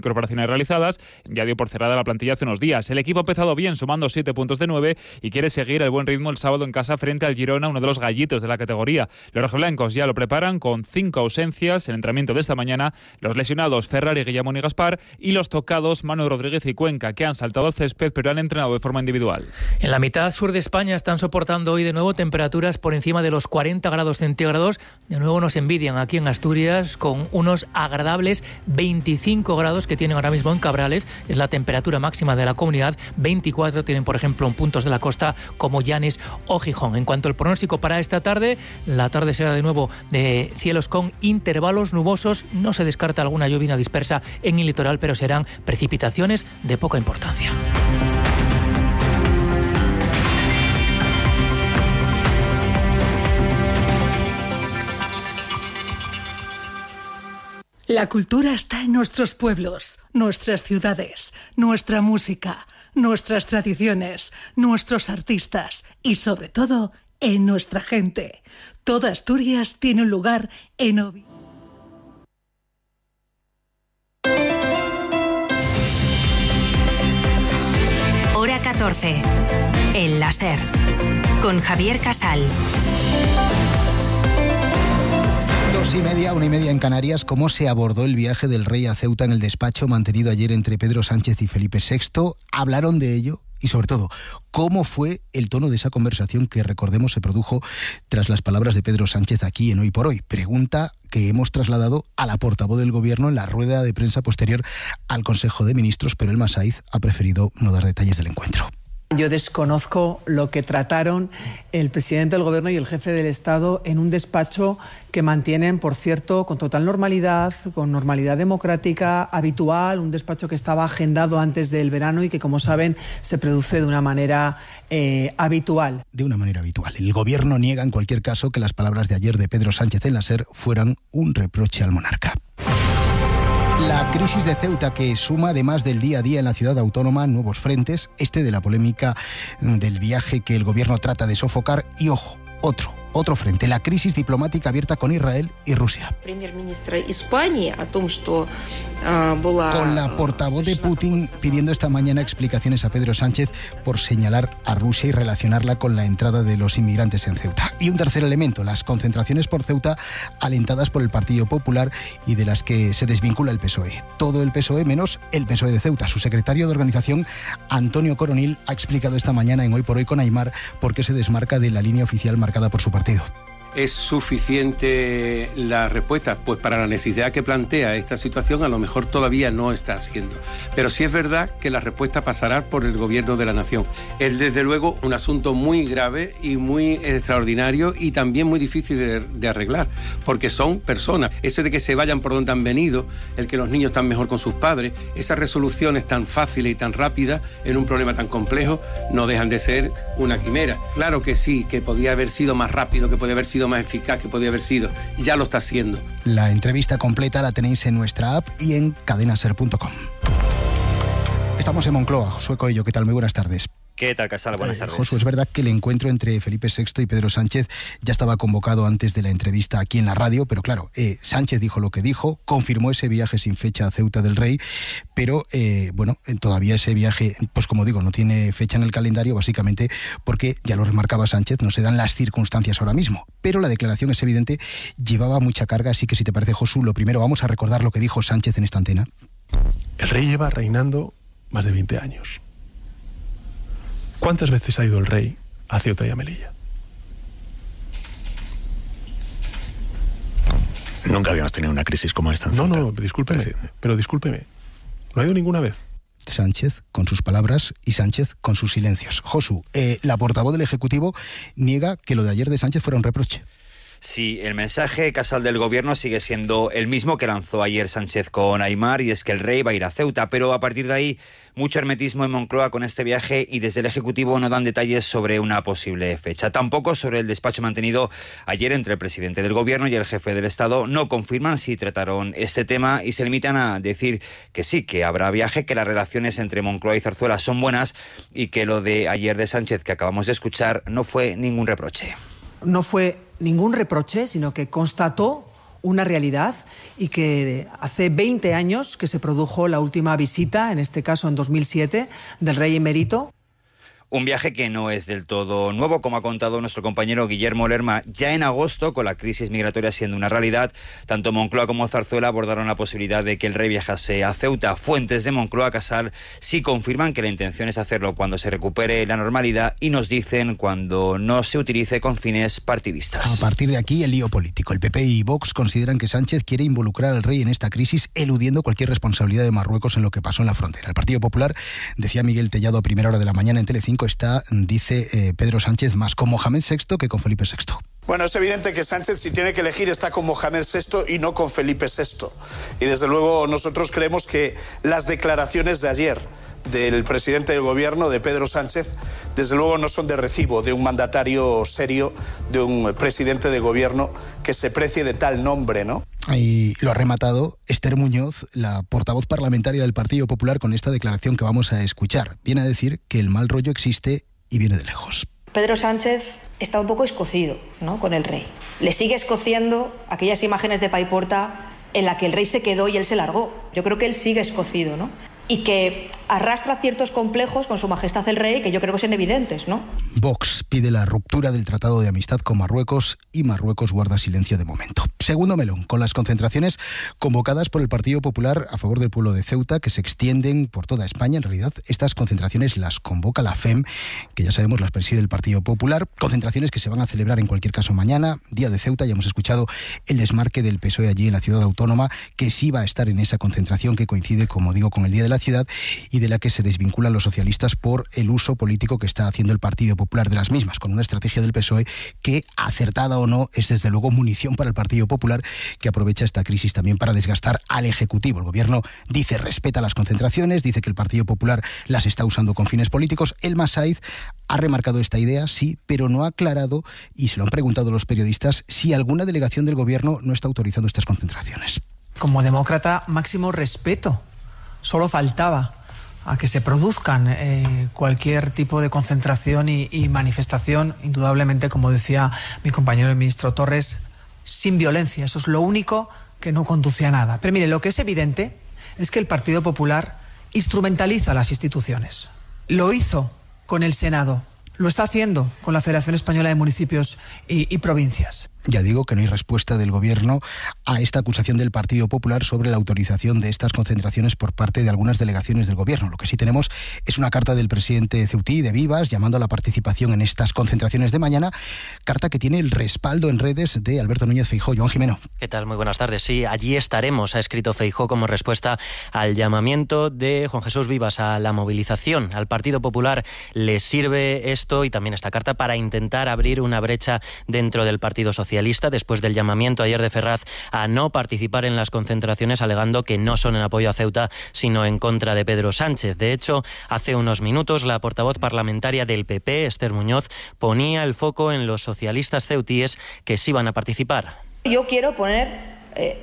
realizadas, ya dio por cerrada la plantilla hace unos días. El equipo ha empezado bien, sumando 7 puntos de 9 y quiere seguir el buen ritmo el sábado en casa frente al Girona, uno de los gallitos de la categoría. Los rojiblancos ya lo preparan con 5 ausencias en el entrenamiento de esta mañana, los lesionados Ferrari, Guillamón y Gaspar, y los tocados Manu Rodríguez y Cuenca, que han saltado al césped pero han entrenado de forma individual. En la mitad sur de España están soportando hoy de nuevo temperaturas por encima de los 40 grados centígrados. De nuevo nos envidian aquí en Asturias con unos agradables 25 grados que tienen ahora mismo en Cabrales. Es la temperatura máxima de la comunidad. 24 tienen, por ejemplo, en puntos de la costa como Llanes o Gijón. En cuanto al pronóstico para esta tarde, la tarde será de nuevo de cielos con intervalos nubosos. No se descarta alguna lluvia dispersa en el litoral, pero serán precipitaciones de poca importancia. La cultura está en nuestros pueblos, nuestras ciudades, nuestra música, nuestras tradiciones, nuestros artistas y, sobre todo, en nuestra gente. Toda Asturias tiene un lugar en Oviedo. Hora 14. El láser. Con Javier Casal. 2:30, 1:30 en Canarias. ¿Cómo se abordó el viaje del rey a Ceuta en el despacho mantenido ayer entre Pedro Sánchez y Felipe VI? ¿Hablaron de ello? Y sobre todo, ¿cómo fue el tono de esa conversación que, recordemos, se produjo tras las palabras de Pedro Sánchez aquí en Hoy por Hoy? Pregunta que hemos trasladado a la portavoz del Gobierno en la rueda de prensa posterior al Consejo de Ministros, pero Elma Saiz ha preferido no dar detalles del encuentro. Yo desconozco lo que trataron el presidente del Gobierno y el jefe del Estado en un despacho que mantienen, por cierto, con total normalidad, con normalidad democrática habitual, un despacho que estaba agendado antes del verano y que, como saben, se produce de una manera habitual. De una manera habitual. El Gobierno niega, en cualquier caso, que las palabras de ayer de Pedro Sánchez en la SER fueran un reproche al monarca. La crisis de Ceuta, que suma, además del día a día en la ciudad autónoma, nuevos frentes, este de la polémica del viaje que el Gobierno trata de sofocar, y ojo, otro frente, la crisis diplomática abierta con Israel y Rusia. Con la portavoz de Putin pidiendo esta mañana explicaciones a Pedro Sánchez por señalar a Rusia y relacionarla con la entrada de los inmigrantes en Ceuta. Y un tercer elemento, las concentraciones por Ceuta alentadas por el Partido Popular y de las que se desvincula el PSOE. Todo el PSOE menos el PSOE de Ceuta. Su secretario de organización, Antonio Coronil, ha explicado esta mañana en Hoy por Hoy con Aimar por qué se desmarca de la línea oficial marcada por su partido. ¿Es suficiente la respuesta? Pues para la necesidad que plantea esta situación a lo mejor todavía no está siendo. Pero sí es verdad que la respuesta pasará por el Gobierno de la Nación. Es desde luego un asunto muy grave y muy extraordinario y también muy difícil de arreglar, porque son personas. Eso de que se vayan por donde han venido, el que los niños están mejor con sus padres, esas resoluciones tan fáciles y tan rápidas en un problema tan complejo no dejan de ser una quimera. Claro que sí, que podía haber sido más rápido, que podía haber sido más eficaz, que podía haber sido. Ya lo está haciendo. La entrevista completa la tenéis en nuestra app y en cadenaser.com. Estamos en Moncloa. Josué Coello, ¿qué tal? Muy buenas tardes. ¿Qué tal, Casal? Buenas tardes. Josué, es verdad que el encuentro entre Felipe VI y Pedro Sánchez ya estaba convocado antes de la entrevista aquí en la radio, pero claro, Sánchez dijo lo que dijo, confirmó ese viaje sin fecha a Ceuta del Rey, pero todavía ese viaje, pues como digo, no tiene fecha en el calendario, básicamente porque, ya lo remarcaba Sánchez, no se dan las circunstancias ahora mismo. Pero la declaración es evidente, llevaba mucha carga, así que si te parece, Josu, lo primero vamos a recordar lo que dijo Sánchez en esta antena. El rey lleva reinando más de 20 años. ¿Cuántas veces ha ido el rey a Ceuta y a Melilla? Nunca habíamos tenido una crisis como esta en Ceuta. No, discúlpeme. No ha ido ninguna vez. Sánchez con sus palabras y Sánchez con sus silencios. Josu, la portavoz del Ejecutivo niega que lo de ayer de Sánchez fuera un reproche. Sí, el mensaje, Casal, del Gobierno sigue siendo el mismo que lanzó ayer Sánchez con Aimar, y es que el rey va a ir a Ceuta, pero a partir de ahí mucho hermetismo en Moncloa con este viaje y desde el Ejecutivo no dan detalles sobre una posible fecha. Tampoco sobre el despacho mantenido ayer entre el presidente del Gobierno y el jefe del Estado. No confirman si trataron este tema y se limitan a decir que sí, que habrá viaje, que las relaciones entre Moncloa y Zarzuela son buenas y que lo de ayer de Sánchez que acabamos de escuchar no fue ningún reproche. No fue ningún reproche, sino que constató una realidad y que hace 20 años que se produjo la última visita, en este caso en 2007, del rey emérito. Un viaje que no es del todo nuevo, como ha contado nuestro compañero Guillermo Lerma. Ya en agosto, con la crisis migratoria siendo una realidad, tanto Moncloa como Zarzuela abordaron la posibilidad de que el rey viajase a Ceuta. Fuentes de Moncloa Casal sí confirman que la intención es hacerlo cuando se recupere la normalidad y nos dicen cuando no se utilice con fines partidistas. A partir de aquí, el lío político. El PP y Vox consideran que Sánchez quiere involucrar al rey en esta crisis, eludiendo cualquier responsabilidad de Marruecos en lo que pasó en la frontera. El Partido Popular, decía Miguel Tellado a primera hora de la mañana en Telecinco, está, dice Pedro Sánchez, más con Mohamed VI que con Felipe VI. Bueno, es evidente que Sánchez, si tiene que elegir, está con Mohamed VI y no con Felipe VI. Y desde luego nosotros creemos que las declaraciones de ayer del presidente del gobierno, de Pedro Sánchez, desde luego no son de recibo de un mandatario serio, de un presidente de gobierno que se precie de tal nombre, ¿no? Y lo ha rematado Esther Muñoz, la portavoz parlamentaria del Partido Popular, con esta declaración que vamos a escuchar. Viene a decir que el mal rollo existe y viene de lejos. Pedro Sánchez está un poco escocido, ¿no?, con el rey. Le sigue escociendo aquellas imágenes de Paiporta en la que el rey se quedó y él se largó. Yo creo que él sigue escocido, ¿no? Y que arrastra ciertos complejos con su majestad el rey que yo creo que son evidentes, ¿no? Vox pide la ruptura del Tratado de Amistad con Marruecos y Marruecos guarda silencio de momento. Segundo melón, con las concentraciones convocadas por el Partido Popular a favor del pueblo de Ceuta, que se extienden por toda España. En realidad, estas concentraciones las convoca la FEM, que ya sabemos las preside el Partido Popular. Concentraciones que se van a celebrar en cualquier caso mañana, Día de Ceuta. Ya hemos escuchado el desmarque del PSOE allí en la ciudad autónoma, que sí va a estar en esa concentración que coincide, como digo, con el Día de la Ciudad y de la que se desvinculan los socialistas por el uso político que está haciendo el Partido Popular de las mismas, con una estrategia del PSOE que, acertada o no, es desde luego munición para el Partido Popular, que aprovecha esta crisis también para desgastar al Ejecutivo. El Gobierno dice respeta las concentraciones, dice que el Partido Popular las está usando con fines políticos. Elma Saiz ha remarcado esta idea, sí, pero no ha aclarado, y se lo han preguntado los periodistas, si alguna delegación del Gobierno no está autorizando estas concentraciones. Como demócrata, máximo respeto. Solo faltaba a que se produzcan cualquier tipo de concentración y manifestación, indudablemente, como decía mi compañero el ministro Torres, sin violencia. Eso es lo único que no conduce a nada. Pero mire, lo que es evidente es que el Partido Popular instrumentaliza las instituciones. Lo hizo con el Senado, lo está haciendo con la Federación Española de Municipios y Provincias. Ya digo que no hay respuesta del Gobierno a esta acusación del Partido Popular sobre la autorización de estas concentraciones por parte de algunas delegaciones del Gobierno. Lo que sí tenemos es una carta del presidente ceutí, de Vivas, llamando a la participación en estas concentraciones de mañana, carta que tiene el respaldo en redes de Alberto Núñez Feijóo. Joan Jimeno. ¿Qué tal? Muy buenas tardes. Sí, allí estaremos, ha escrito Feijóo como respuesta al llamamiento de Juan Jesús Vivas a la movilización. Al Partido Popular le sirve esto y también esta carta para intentar abrir una brecha dentro del Partido Socialista, después del llamamiento ayer de Ferraz a no participar en las concentraciones, alegando que no son en apoyo a Ceuta, sino en contra de Pedro Sánchez. De hecho, hace unos minutos la portavoz parlamentaria del PP, Esther Muñoz, ponía el foco en los socialistas ceutíes que sí van a participar. Yo quiero poner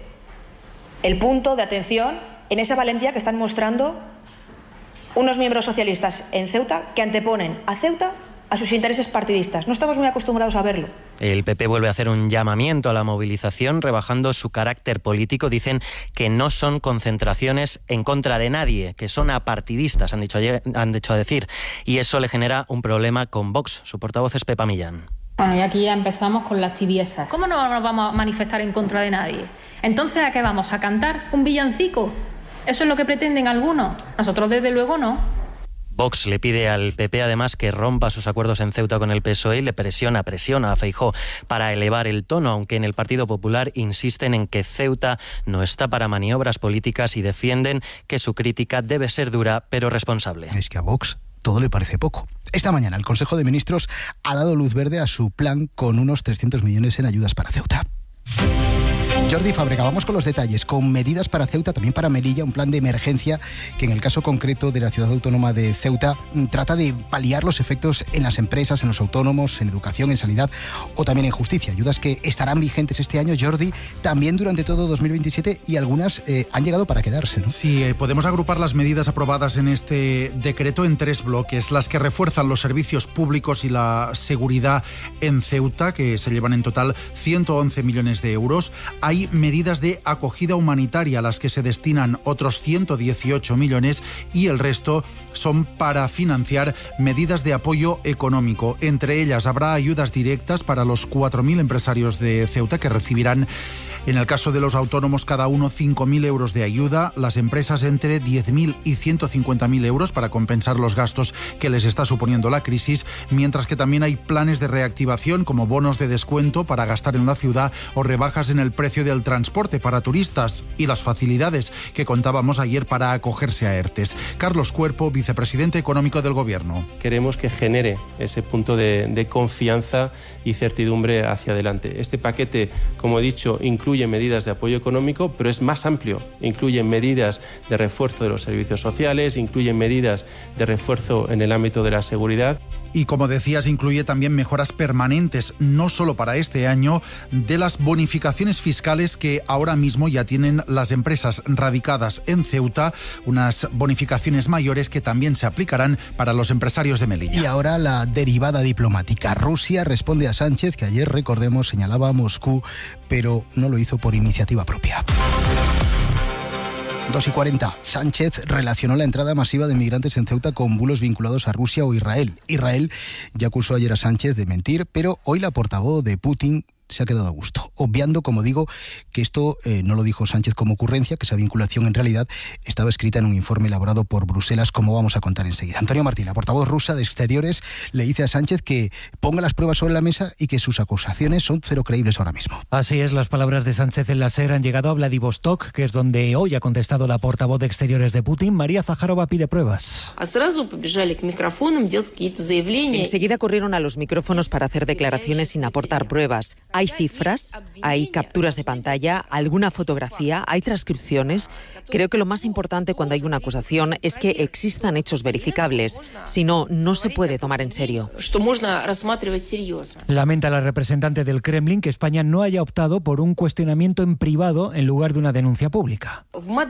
el punto de atención en esa valentía que están mostrando unos miembros socialistas en Ceuta que anteponen a Ceuta a sus intereses partidistas. No estamos muy acostumbrados a verlo. El PP vuelve a hacer un llamamiento a la movilización, rebajando su carácter político. Dicen que no son concentraciones en contra de nadie, que son apartidistas, han dicho a decir. Y eso le genera un problema con Vox. Su portavoz es Pepa Millán. Bueno, y aquí ya empezamos con las tibiezas. ¿Cómo no nos vamos a manifestar en contra de nadie? Entonces, ¿a qué vamos? ¿A cantar un villancico? ¿Eso es lo que pretenden algunos? Nosotros, desde luego, no. Vox le pide al PP además que rompa sus acuerdos en Ceuta con el PSOE y le presiona a Feijóo para elevar el tono, aunque en el Partido Popular insisten en que Ceuta no está para maniobras políticas y defienden que su crítica debe ser dura pero responsable. Es que a Vox todo le parece poco. Esta mañana el Consejo de Ministros ha dado luz verde a su plan con unos 300 millones en ayudas para Ceuta. Jordi Fábrega, vamos con los detalles, con medidas para Ceuta, también para Melilla, un plan de emergencia que en el caso concreto de la ciudad autónoma de Ceuta trata de paliar los efectos en las empresas, en los autónomos, en educación, en sanidad o también en justicia. Ayudas que estarán vigentes este año, Jordi, también durante todo 2027 y algunas han llegado para quedarse, ¿no? Sí, podemos agrupar las medidas aprobadas en este decreto en 3 bloques. Las que refuerzan los servicios públicos y la seguridad en Ceuta, que se llevan en total 111 millones de euros. Hay Hay medidas de acogida humanitaria a las que se destinan otros 118 millones y el resto son para financiar medidas de apoyo económico. Entre ellas habrá ayudas directas para los 4.000 empresarios de Ceuta que recibirán, en el caso de los autónomos, cada uno 5.000 euros de ayuda, las empresas entre 10.000 y 150.000 euros para compensar los gastos que les está suponiendo la crisis, mientras que también hay planes de reactivación como bonos de descuento para gastar en la ciudad o rebajas en el precio del transporte para turistas y las facilidades que contábamos ayer para acogerse a ERTES. Carlos Cuerpo, vicepresidente económico del Gobierno. Queremos que genere ese punto de confianza y certidumbre hacia adelante. Este paquete, como he dicho, incluye medidas de apoyo económico, pero es más amplio. Incluye medidas de refuerzo de los servicios sociales, incluye medidas de refuerzo en el ámbito de la seguridad. Y como decías, incluye también mejoras permanentes, no solo para este año, de las bonificaciones fiscales que ahora mismo ya tienen las empresas radicadas en Ceuta, unas bonificaciones mayores que también se aplicarán para los empresarios de Melilla. Y ahora la derivada diplomática. Rusia responde a Sánchez, que ayer, recordemos, señalaba a Moscú, pero no lo hizo por iniciativa propia. 2:40. Sánchez relacionó la entrada masiva de migrantes en Ceuta con bulos vinculados a Rusia o Israel. Israel ya acusó ayer a Sánchez de mentir, pero hoy la portavoz de Putin se ha quedado a gusto, obviando, como digo, que esto no lo dijo Sánchez como ocurrencia, que esa vinculación en realidad estaba escrita en un informe elaborado por Bruselas, como vamos a contar enseguida. Antonio Martín, la portavoz rusa de Exteriores, le dice a Sánchez que ponga las pruebas sobre la mesa y que sus acusaciones son cero creíbles ahora mismo. Así es, las palabras de Sánchez en la SER han llegado a Vladivostok, que es donde hoy ha contestado la portavoz de Exteriores de Putin. María Zaharova pide pruebas. Enseguida corrieron a los micrófonos para hacer declaraciones sin aportar pruebas. Hay cifras, hay capturas de pantalla, alguna fotografía, hay transcripciones. Creo que lo más importante cuando hay una acusación es que existan hechos verificables. Si no, no se puede tomar en serio. Lamenta la representante del Kremlin que España no haya optado por un cuestionamiento en privado en lugar de una denuncia pública.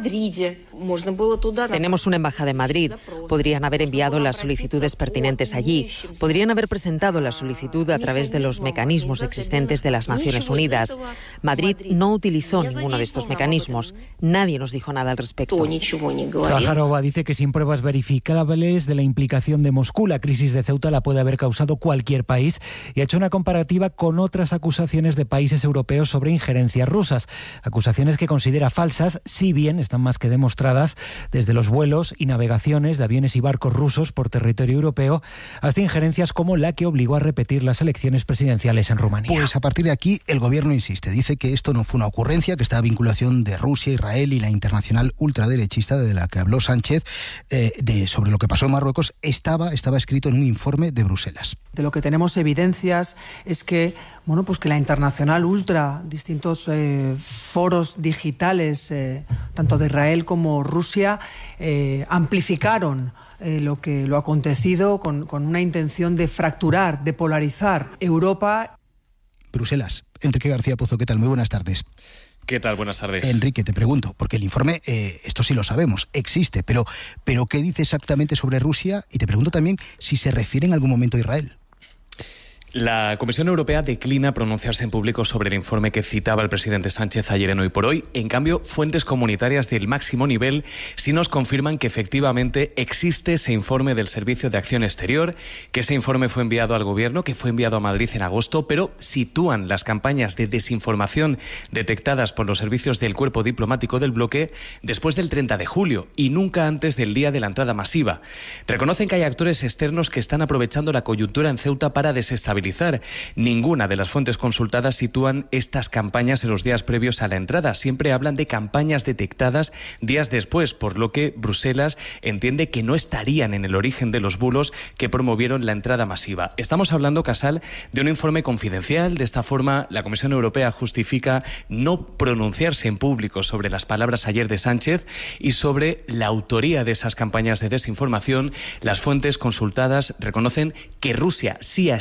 Tenemos una embajada en Madrid. Podrían haber enviado las solicitudes pertinentes allí. Podrían haber presentado la solicitud a través de los mecanismos existentes de las Naciones Unidas. Madrid no utilizó ninguno de estos mecanismos. Nadie nos dijo nada al respecto. Zaharova dice que sin pruebas verificables de la implicación de Moscú, la crisis de Ceuta la puede haber causado cualquier país, y ha hecho una comparativa con otras acusaciones de países europeos sobre injerencias rusas. Acusaciones que considera falsas, si bien están más que demostradas, desde los vuelos y navegaciones de aviones y barcos rusos por territorio europeo hasta injerencias como la que obligó a repetir las elecciones presidenciales en Rumanía. Pues a partir de aquí el gobierno insiste, dice que esto no fue una ocurrencia, que esta vinculación de Rusia, Israel y la internacional ultraderechista de la que habló Sánchez sobre lo que pasó en Marruecos estaba escrito en un informe de Bruselas. De lo que tenemos evidencias es que, que la internacional ultra, distintos foros digitales, tanto de Israel como Rusia, amplificaron lo acontecido con una intención de fracturar, de polarizar Europa. Bruselas. Enrique García Pozo, ¿qué tal? Muy buenas tardes. ¿Qué tal? Buenas tardes. Enrique, te pregunto, porque el informe, esto sí lo sabemos, existe, pero ¿qué dice exactamente sobre Rusia? Y te pregunto también si se refiere en algún momento a Israel. La Comisión Europea declina pronunciarse en público sobre el informe que citaba el presidente Sánchez ayer en Hoy por Hoy. En cambio, fuentes comunitarias del máximo nivel sí nos confirman que efectivamente existe ese informe del Servicio de Acción Exterior, que ese informe fue enviado al Gobierno, que fue enviado a Madrid en agosto, pero sitúan las campañas de desinformación detectadas por los servicios del cuerpo diplomático del bloque después del 30 de julio y nunca antes del día de la entrada masiva. Reconocen que hay actores externos que están aprovechando la coyuntura en Ceuta para desestabilizar. Ninguna de las fuentes consultadas sitúan estas campañas en los días previos a la entrada. Siempre hablan de campañas detectadas días después, por lo que Bruselas entiende que no estarían en el origen de los bulos que promovieron la entrada masiva. Estamos hablando, Casal, de un informe confidencial. De esta forma, la Comisión Europea justifica no pronunciarse en público sobre las palabras ayer de Sánchez y sobre la autoría de esas campañas de desinformación. Las fuentes consultadas reconocen que Rusia sí ha estado detrás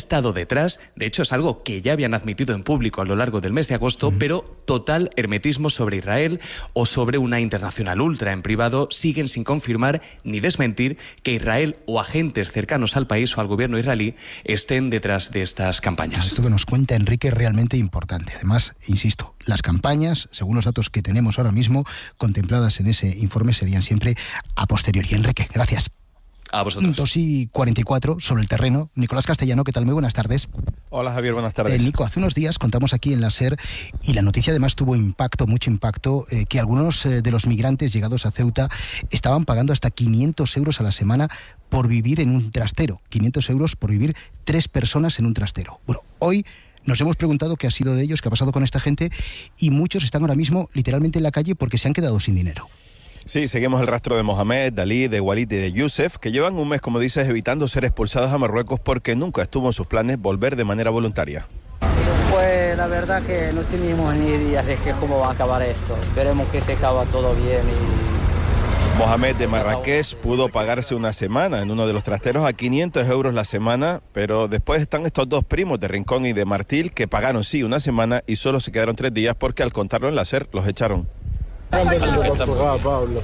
detrás. De hecho, es algo que ya habían admitido en público a lo largo del mes de agosto, pero total hermetismo sobre Israel o sobre una internacional ultra en privado siguen sin confirmar ni desmentir que Israel o agentes cercanos al país o al gobierno israelí estén detrás de estas campañas. Esto que nos cuenta Enrique es realmente importante. Además, insisto, las campañas, según los datos que tenemos ahora mismo, contempladas en ese informe, serían siempre a posteriori. Enrique, gracias. A vosotros. 2:44 sobre el terreno. Nicolás Castellano, ¿qué tal? Muy buenas tardes. Hola Javier, buenas tardes. Nico, hace unos días contamos aquí en la SER, y la noticia además tuvo mucho impacto, que algunos de los migrantes llegados a Ceuta estaban pagando hasta 500 euros a la semana por vivir en un trastero. 500 euros por vivir 3 personas en un trastero. Bueno, hoy nos hemos preguntado qué ha sido de ellos, qué ha pasado con esta gente, y muchos están ahora mismo literalmente en la calle porque se han quedado sin dinero. Sí, seguimos el rastro de Mohamed, de Ali, de Walid y de Youssef, que llevan un mes, como dices, evitando ser expulsados a Marruecos porque nunca estuvo en sus planes volver de manera voluntaria. Pues la verdad que no teníamos ni idea de cómo va a acabar esto. Esperemos que se acabe todo bien. Mohamed de Marrakech pudo pagarse una semana en uno de los trasteros a 500 euros la semana, pero después están estos 2 primos de Rincón y de Martil que pagaron sí una semana y solo se quedaron 3 días porque al contarlo en la SER los echaron.